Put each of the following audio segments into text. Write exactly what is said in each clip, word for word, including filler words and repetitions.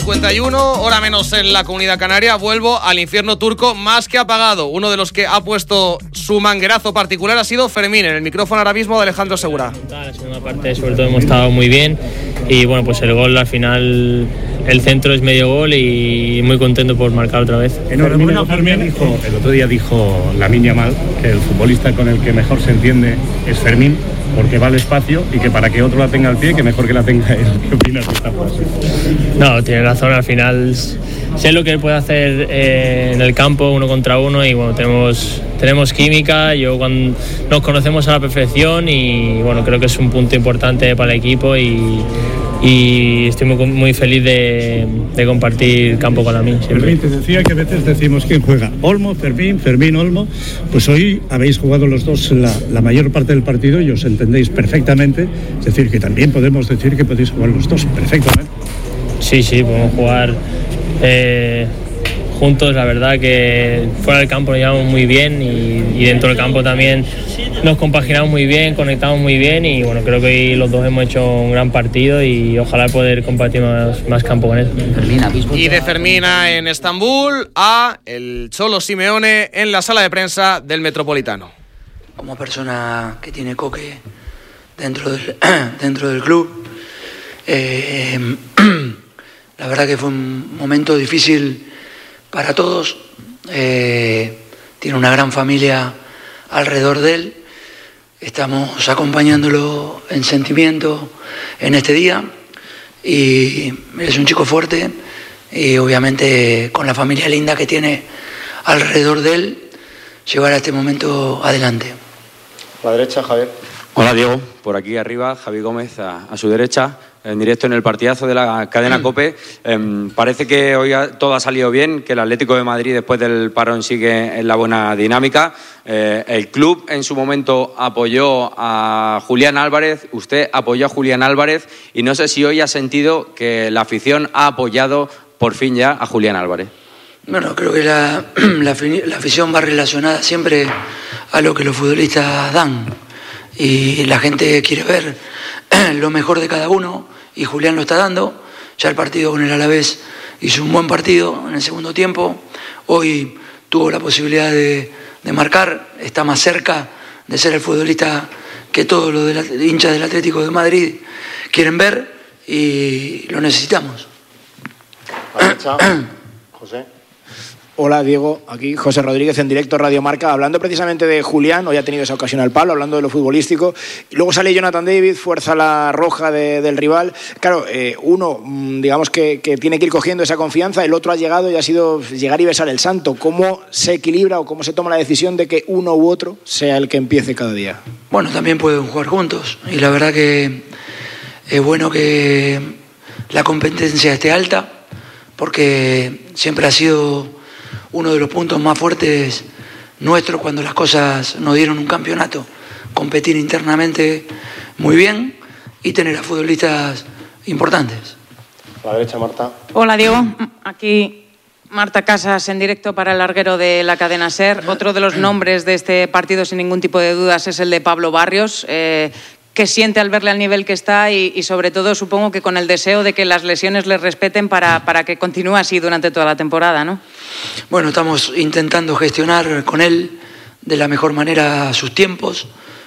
cincuenta y uno, hora menos en la Comunidad Canaria. Vuelvo al infierno turco más que apagado. Uno de los que ha puesto su manguerazo particular ha sido Fermín, en el micrófono ahora mismo de Alejandro Segura. La segunda parte sobre todo hemos estado muy bien y bueno, pues el gol al final, el centro es medio gol y muy contento por marcar otra vez. Enhorabuena, Fermín. Dijo, el otro día dijo Lamine Yamal que el futbolista con el que mejor se entiende es Fermín, porque va al espacio y que para que otro la tenga al pie, que mejor que la tenga él. ¿Qué opinas de esta frase? No, tiene razón, al final sé lo que él puede hacer eh, en el campo, uno contra uno, y bueno, tenemos, tenemos química, yo cuando nos conocemos a la perfección y bueno, creo que es un punto importante para el equipo y, y estoy muy, muy feliz de, de compartir campo con Lamine. Fermín, te decía que a veces decimos quién juega, Olmo, Fermín, Fermín, Olmo. Pues hoy habéis jugado los dos la, la mayor parte del partido y os entendéis perfectamente, es decir, que también podemos decir que podéis jugar los dos perfectamente. Sí, sí, podemos jugar eh, juntos, la verdad que fuera del campo nos llevamos muy bien y, y dentro del campo también nos compaginamos muy bien, conectamos muy bien y bueno, creo que hoy los dos hemos hecho un gran partido y ojalá poder compartir más, más campo con él. Y de Fermina en Estambul a el Cholo Simeone en la sala de prensa del Metropolitano. Como persona que tiene Coque dentro del, dentro del club, eh, la verdad que fue un momento difícil para todos. Eh, tiene una gran familia alrededor de él. Estamos acompañándolo en sentimiento en este día y él es un chico fuerte y obviamente con la familia linda que tiene alrededor de él, llevar a este momento adelante. A la derecha, Javier. Hola, Diego. Por aquí arriba, Javi Gómez a, a su derecha, en directo en el partidazo de la cadena COPE. Eh, parece que hoy ha, todo ha salido bien, que el Atlético de Madrid después del parón sigue en la buena dinámica. Eh, el club en su momento apoyó a Julián Álvarez, usted apoyó a Julián Álvarez y no sé si hoy ha sentido que la afición ha apoyado por fin ya a Julián Álvarez. Bueno, creo que la, la, la afición va relacionada siempre a lo que los futbolistas dan y la gente quiere ver lo mejor de cada uno y Julián lo está dando. Ya el partido con el Alavés hizo un buen partido en el segundo tiempo, hoy tuvo la posibilidad de, de marcar, está más cerca de ser el futbolista que todos los de la, hinchas del Atlético de Madrid quieren ver y lo necesitamos. José. Hola Diego, aquí José Rodríguez en directo Radio Marca, hablando precisamente de Julián, hoy ha tenido esa ocasión al palo, hablando de lo futbolístico, y luego sale Jonathan David, fuerza la roja de, del rival. Claro, eh, uno digamos que, que tiene que ir cogiendo esa confianza, el otro ha llegado y ha sido llegar y besar el santo. ¿Cómo se equilibra o cómo se toma la decisión de que uno u otro sea el que empiece cada día? Bueno, también pueden jugar juntos y la verdad que es bueno que la competencia esté alta porque siempre ha sido uno de los puntos más fuertes nuestros cuando las cosas nos dieron un campeonato, competir internamente muy bien y tener a futbolistas importantes. A la derecha, Marta. Hola Diego, aquí Marta Casas en directo para el larguero de la cadena SER. Otro de los nombres de este partido sin ningún tipo de dudas es el de Pablo Barrios. Eh, ¿Qué siente al verle al nivel que está y, y sobre todo supongo que con el deseo de que las lesiones le respeten para, para que continúe así durante toda la temporada, ¿no? Bueno, estamos intentando gestionar con él de la mejor manera sus tiempos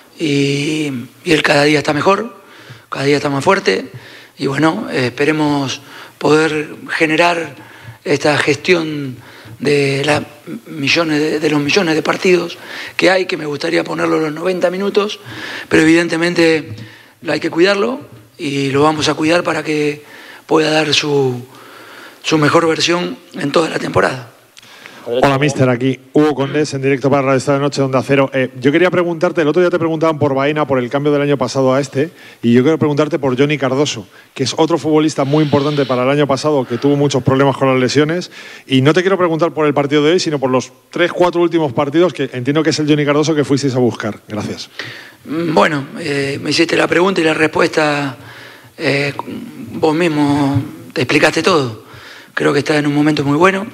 y, y él cada día está mejor, cada día está más fuerte y bueno, eh, esperemos poder generar esta gestión de, la millones de, de los millones de partidos que hay, que me gustaría ponerlo los noventa minutos, pero evidentemente hay que cuidarlo y lo vamos a cuidar para que pueda dar su, su mejor versión en toda la temporada. Hola, mister, aquí Hugo Condés en directo para Radio Estadio Noche, Onda Cero. Eh, yo quería preguntarte, el otro día te preguntaban por Baena, por el cambio del año pasado a este, y yo quiero preguntarte por Johnny Cardoso, que es otro futbolista muy importante para el año pasado, que tuvo muchos problemas con las lesiones, y no te quiero preguntar por el partido de hoy, sino por los tres, cuatro últimos partidos, que entiendo que es el Johnny Cardoso que fuisteis a buscar. Gracias. Bueno, eh, me hiciste la pregunta y la respuesta, eh, vos mismo te explicaste todo. Creo que está en un momento muy bueno.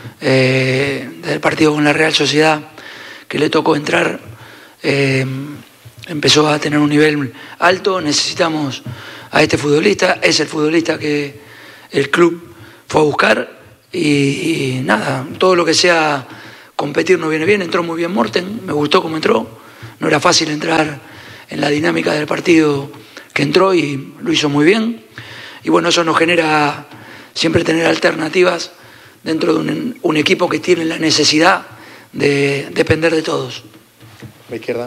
Eh, desde el partido con la Real Sociedad que le tocó entrar eh, empezó a tener un nivel alto. Necesitamos a este futbolista, es el futbolista que el club fue a buscar y, y nada, todo lo que sea competir nos viene bien. Entró muy bien Morten, me gustó cómo entró, no era fácil entrar en la dinámica del partido que entró y lo hizo muy bien. Y bueno, eso nos genera siempre tener alternativas dentro de un, un equipo que tiene la necesidad de depender de todos. A la izquierda.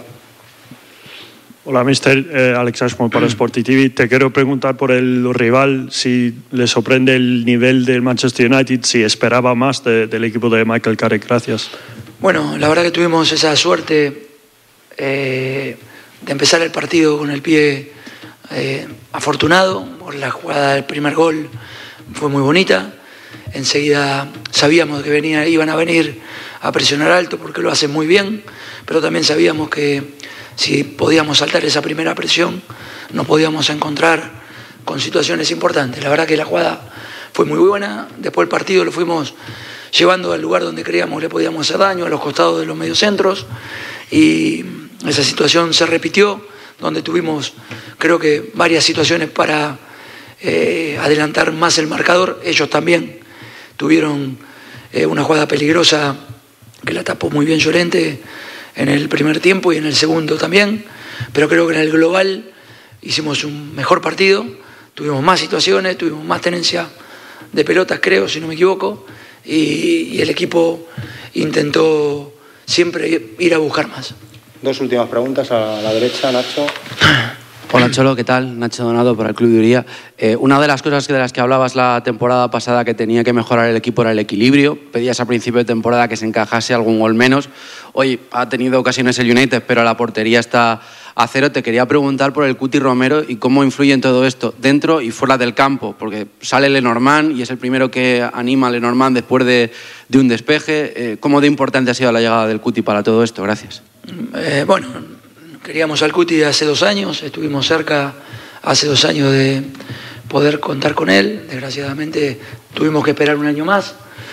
Hola, mister. Eh, Alex Ashmore para Sporting T V. Te quiero preguntar por el rival, si le sorprende el nivel del Manchester United, si esperaba más de, del equipo de Michael Carrick. Gracias. Bueno, la verdad que tuvimos esa suerte eh, de empezar el partido con el pie eh, afortunado por la jugada del primer gol. Fue muy bonita. Enseguida sabíamos que venía, iban a venir a presionar alto porque lo hacen muy bien, pero también sabíamos que si podíamos saltar esa primera presión nos podíamos encontrar con situaciones importantes. La verdad que la jugada fue muy buena. Después el partido lo fuimos llevando al lugar donde creíamos le podíamos hacer daño, a los costados de los mediocentros, y esa situación se repitió, donde tuvimos creo que varias situaciones para eh, adelantar más el marcador. Ellos también tuvieron eh, una jugada peligrosa que la tapó muy bien Llorente en el primer tiempo y en el segundo también, pero creo que en el global hicimos un mejor partido, tuvimos más situaciones, tuvimos más tenencia de pelotas, creo, si no me equivoco, y, y el equipo intentó siempre ir a buscar más. Dos últimas preguntas a la derecha, Nacho. Hola Cholo, ¿qué tal? Nacho Donado para el Club de Uría. Eh, una de las cosas de las que hablabas la temporada pasada que tenía que mejorar el equipo era el equilibrio. Pedías a principio de temporada que se encajase algún gol menos. Hoy ha tenido ocasiones el United, pero la portería está a cero. Te quería preguntar por el Cuti Romero y cómo influye en todo esto, dentro y fuera del campo, porque sale Lenormand y es el primero que anima a Lenormand después de, de un despeje. Eh, ¿Cómo de importante ha sido la llegada del Cuti para todo esto? Gracias. Eh, bueno, queríamos al Cuti hace dos años, estuvimos cerca hace dos años de poder contar con él. Desgraciadamente tuvimos que esperar un año más.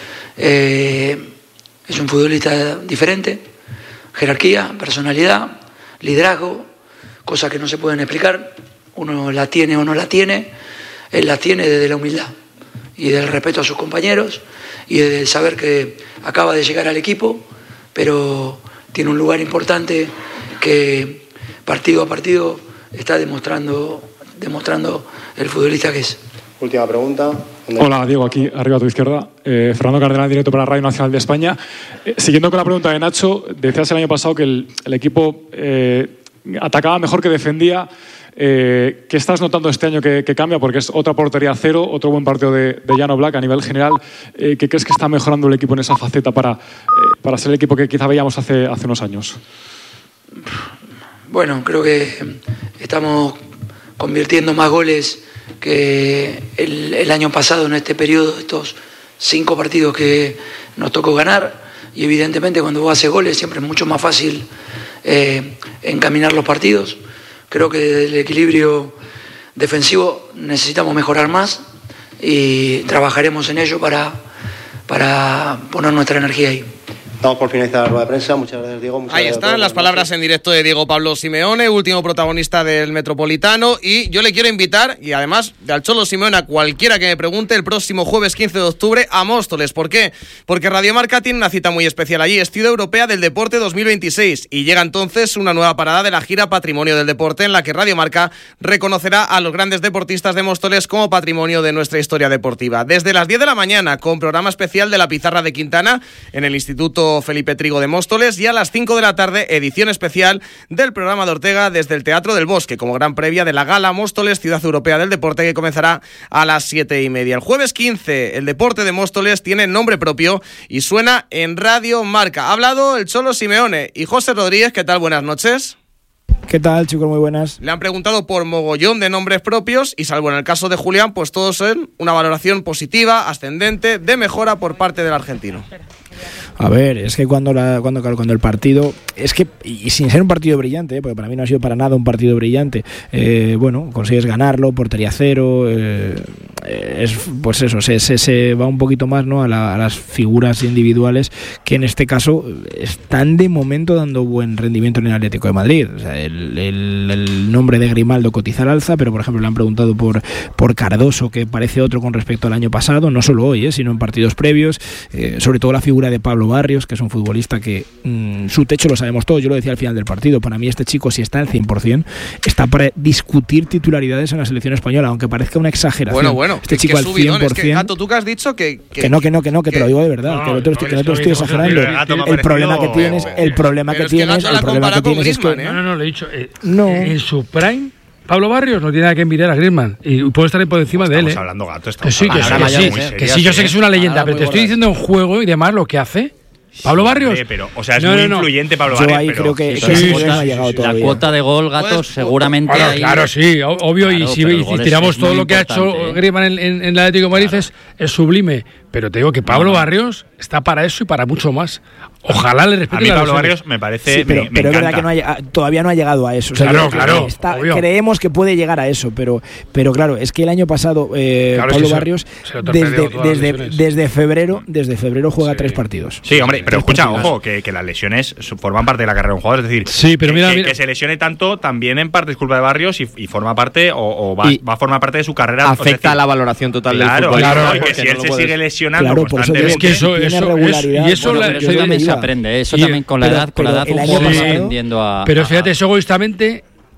Eh, es un futbolista diferente, jerarquía, personalidad, liderazgo, cosas que no se pueden explicar. Uno la tiene o no la tiene, él la tiene desde la humildad y del respeto a sus compañeros y del saber que acaba de llegar al equipo, pero tiene un lugar importante que partido a partido está demostrando, demostrando el futbolista que es. Última pregunta. Hola, Diego, aquí arriba a tu izquierda. Eh, Fernando Cardenal, directo para la Radio Nacional de España. Eh, siguiendo con la pregunta de Nacho, decías el año pasado que el, el equipo eh, atacaba mejor que defendía. Eh, ¿Qué estás notando este año que, que cambia? Porque es otra portería cero, otro buen partido de, de Jan Oblak a nivel general. Eh, ¿Qué crees que está mejorando el equipo en esa faceta para, eh, para ser el equipo que quizá veíamos hace, hace unos años? Bueno, creo que estamos convirtiendo más goles que el, el año pasado en este periodo, estos cinco partidos que nos tocó ganar, y evidentemente cuando vos haces goles siempre es mucho más fácil eh, encaminar los partidos. Creo que desde el equilibrio defensivo necesitamos mejorar más y trabajaremos en ello para, para poner nuestra energía ahí. Estamos por finalizar la rueda de prensa. Muchas gracias, Diego. Muchas Ahí gracias están las palabras en directo de Diego Pablo Simeone, último protagonista del Metropolitano. Y yo le quiero invitar, y además de al Cholo Simeone, a cualquiera que me pregunte, el próximo jueves quince de octubre a Móstoles. ¿Por qué? Porque Radio Marca tiene una cita muy especial allí. Es Ciudad Europea del Deporte dos mil veintiséis. Y llega entonces una nueva parada de la gira Patrimonio del Deporte, en la que Radio Marca reconocerá a los grandes deportistas de Móstoles como patrimonio de nuestra historia deportiva. Desde las diez de la mañana, con programa especial de la Pizarra de Quintana en el Instituto Felipe Trigo de Móstoles, y a las cinco de la tarde, edición especial del programa de Ortega desde el Teatro del Bosque, como gran previa de la Gala Móstoles Ciudad Europea del Deporte, que comenzará a las siete y media. El jueves quince, el deporte de Móstoles tiene nombre propio y suena en Radio Marca. Ha hablado el Cholo Simeone. Y José Rodríguez, ¿qué tal? Buenas noches. ¿Qué tal, chicos? Muy buenas. Le han preguntado por mogollón de nombres propios y, salvo en el caso de Julián, pues todos son una valoración positiva, ascendente, de mejora por parte del argentino. A ver, es que cuando la, cuando, cuando el partido, es que, y sin ser un partido brillante, ¿eh? Porque para mí no ha sido para nada un partido brillante, eh, bueno, consigues ganarlo, portería cero, eh, es, pues eso, se, se, se va un poquito más, ¿no? a, la, a las figuras individuales que en este caso están de momento dando buen rendimiento en el Atlético de Madrid. O sea, el, el, el nombre de Grimaldo cotiza al alza, pero por ejemplo le han preguntado por, por Cardoso, que parece otro con respecto al año pasado, no solo hoy, ¿eh? sino en partidos previos, eh, sobre todo la figura de Pablo Barrios, que es un futbolista que mmm, su techo lo sabemos todos. Yo lo decía al final del partido, para mí este chico, si está al cien por ciento, está para discutir titularidades en la selección española, aunque parezca una exageración. Bueno, bueno, este que, chico que al subidón, cien por ciento. Es que, Gato, tú que has dicho que... Que, que no, que no, que no, que, que te lo digo de verdad, no, que no te, no, que no te estoy exagerando. El problema que tienes, el problema que tienes, el problema que tienes es que... No, no, no, le he dicho, eh, no. En su prime... Pablo Barrios no tiene nada que envidiar a Griezmann y puede estar por encima de él. Estamos ¿eh? hablando, Gato. Que sí, que, sí, que, sí, que sí, yo sé que es una leyenda, pero te estoy diciendo en juego y demás lo que hace. Pablo Barrios. Sí, pero, o sea, es no, muy no, no. influyente Pablo Yo Barrios. ahí pero creo que, sí, que sí, sí, no ha llegado la todavía. cuota de gol, Gato, pues, seguramente. Claro, ahí... claro, sí, obvio. Claro, y si, y si tiramos todo lo que ha hecho ¿eh? Griezmann en, en, en el Atlético de Madrid claro. es, es sublime. Pero te digo que Pablo no, no. Barrios está para eso y para mucho más. Ojalá le respeten. A mí Pablo Barrios me parece. Sí, pero me, me pero es encanta. verdad que no ha, todavía no ha llegado a eso. O sea, claro, claro. Está, creemos que puede llegar a eso, pero, pero claro, es que el año pasado eh, claro, Pablo es Barrios se, se desde, desde, desde febrero, desde febrero juega sí. tres partidos. Sí, hombre, pero escucha, ojo, que, que las lesiones forman parte de la carrera de un jugador. Es decir, sí, pero mira, que, mira. que se lesione tanto también en parte es culpa de Barrios y, y forma parte o, o va, va a formar parte de su carrera. Afecta decir, a la valoración total claro, del fútbol. Claro, claro, ¿no? que si él no se puedes... sigue lesionando claro, constantemente. Es que eso, eso, eso y eso, bueno, la, pero eso también se aprende, eso también con la edad, con la edad un poco aprendiendo a. Pero fíjate, eso egoístamente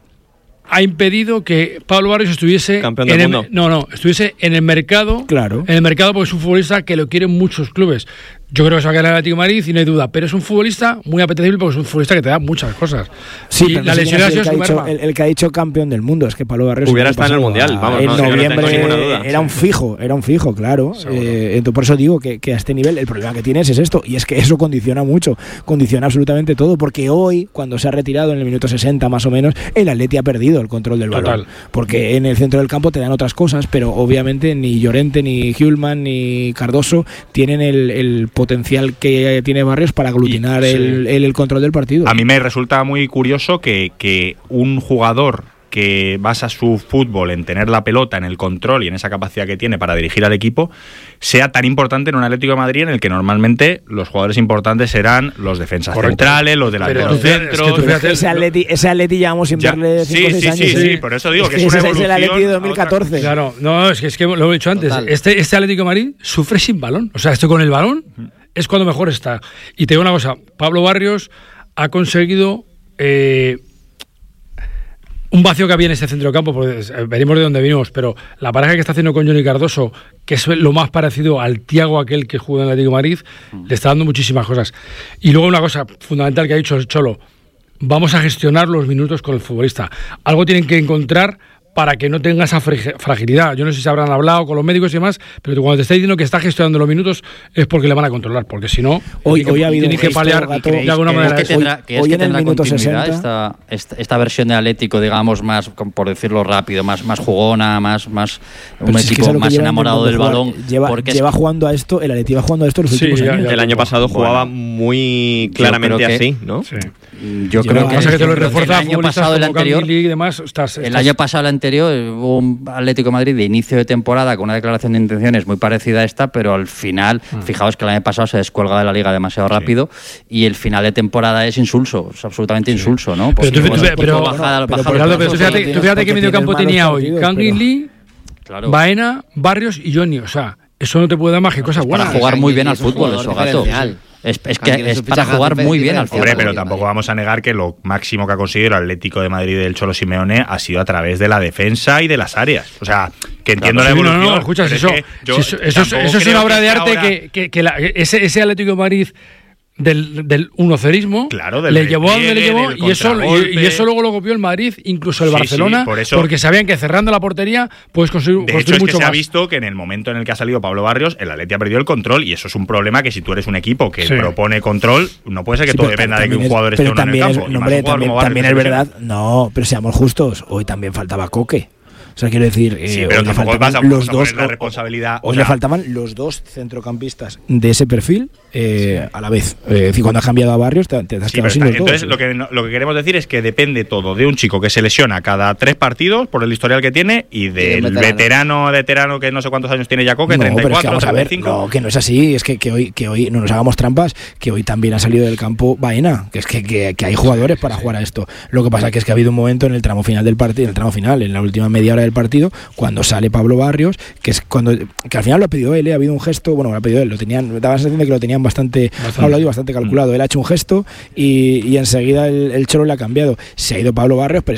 ha impedido que Pablo Barrios estuviese campeón del en mundo. El, no, no, estuviese en el mercado. Claro. En el mercado porque es un futbolista que lo quieren muchos clubes. Yo creo que se va a quedar en el Atlético de Madrid y no hay duda, pero es un futbolista muy apetecible porque es un futbolista que te da muchas cosas. Sí, y pero la no lesión ha sido el, su que ha dicho, el, el que ha dicho campeón del mundo es que Pablo Barrios hubiera estado en el mundial, vamos, en no, noviembre no tengo ninguna duda. Era un fijo, era un fijo, claro. Eh, entonces por eso digo que, que a este nivel el problema que tienes es esto y es que eso condiciona mucho, condiciona absolutamente todo, porque hoy cuando se ha retirado en el minuto sesenta más o menos, el Atleti ha perdido el control del balón. Total. Porque en el centro del campo te dan otras cosas, pero obviamente ni Llorente, ni Hjulman, ni Cardoso tienen el, el potencial que tiene Barrios para aglutinar y, sí. el, el, el control del partido. A mí me resulta muy curioso que, que un jugador que basa su fútbol en tener la pelota, en el control y en esa capacidad que tiene para dirigir al equipo, sea tan importante en un Atlético de Madrid en el que normalmente los jugadores importantes serán los defensas Correcto. centrales, los delanteros centros. Es que ese Atleti, ese Atleti llevamos sin ya, verle cinco o seis sí, años. Sí, sí, ¿eh? sí, por eso digo es que, que es una ese evolución. Es el Atleti de dos mil catorce. Claro, no, es que, es que lo he dicho antes. Este, este Atlético de Madrid sufre sin balón. O sea, esto con el balón es cuando mejor está. Y te digo una cosa, Pablo Barrios ha conseguido eh, un vacío que había en este centro de campo, porque venimos de donde vinimos, pero la pareja que está haciendo con Johnny Cardoso, que es lo más parecido al Thiago aquel que jugó en el Atlético de Madrid, mm. le está dando muchísimas cosas. Y luego una cosa fundamental que ha dicho el Cholo, vamos a gestionar los minutos con el futbolista. Algo tienen que encontrar para que no tenga esa fragilidad. Yo no sé si habrán hablado con los médicos y demás, pero cuando te está diciendo que está gestionando los minutos es porque le van a controlar, porque si no, hoy, tiene hoy que, ha habido tiene que paliar de alguna manera. Que tendrá, que hoy es que en el tendrá minuto continuidad sesenta esta, esta, esta versión de Atlético, digamos, más, por decirlo rápido, más, más jugona, más, más un es equipo más enamorado del jugar, balón. Lleva, porque lleva es, jugando a esto, el Atleti va jugando a esto los sí, últimos ya, años. ya, el año pasado jugaba bueno, muy claramente así, ¿no? Sí. Yo creo que, pasa que te lo refuerza el año pasado, el anterior, y demás, estás, estás... el año pasado, el anterior, hubo un Atlético de Madrid de inicio de temporada con una declaración de intenciones muy parecida a esta, pero al final, mm. fijaos que el año pasado se descuelga de la liga demasiado sí. rápido y el final de temporada es insulso, es absolutamente sí. insulso, ¿no? Porque, pero tú, bueno, pero, baja, pero, baja pero, pero tú fíjate, tú fíjate que medio campo tenía hoy Kangin Lee, claro. Baena, Barrios y Johnny, o sea, eso no te puede dar más que cosas es buenas. Para jugar muy bien al fútbol, eso, Gato. Es, es que es para jugar muy bien al fútbol. Hombre, pero tampoco vamos a negar que lo máximo que ha conseguido el Atlético de Madrid del Cholo Simeone ha sido a través de la defensa y de las áreas. O sea, que entiendo claro, la evolución. No, no, escuchas, eso, es yo eso, eso, eso es una obra de arte ahora... que, que, que la, ese, ese Atlético de Madrid del, del unocerismo claro, del le llevó a donde le llevó y eso, y, y eso luego lo copió el Madrid, incluso el sí, Barcelona, sí, por eso, porque sabían que cerrando la portería puedes construir, de construir hecho, es mucho que se más. ha visto que en el momento en el que ha salido Pablo Barrios, el Atleti ha perdido el control y eso es un problema que si tú eres un equipo que sí. propone control, no puede ser que sí, todo dependa de que un jugador es, esté uno en el campo. Es, nombre, también, también es verdad, no, pero seamos justos, hoy también faltaba Coque. O sea, quiero decir, Sí, eh, pero hoy le tampoco faltaban vas a- los vas a dos, poner la responsabilidad, hoy o le sea- faltaban los dos centrocampistas de ese perfil eh, a la vez. Eh, es decir, cuando has cambiado a Barrios, te, te has Sí, quedado pero sin está- los entonces dos. lo que, no- lo que queremos decir es que depende todo de un chico que se lesiona cada tres partidos por el historial que tiene y del veterano. veterano, veterano que no sé cuántos años tiene Jaco, que No, treinta y pero es que cuatro, vamos a ver, treinta y cinco. no, que no es así, es que, que hoy que hoy no nos hagamos trampas, que hoy también ha salido del campo Baena, que es que, que, que hay jugadores para jugar a esto. Lo que pasa que es que ha habido un momento en el tramo final del partido, en el tramo final, en la última media hora del partido, cuando sale Pablo Barrios, que es cuando que al final lo ha pedido él, ¿eh? Ha habido un gesto, bueno, lo ha pedido él, lo tenían, daba la sensación de que lo tenían bastante, Bastante. hablado y bastante calculado. Él ha hecho un gesto y, y enseguida el, el Cholo le ha cambiado. Se ha ido Pablo Barrios, pero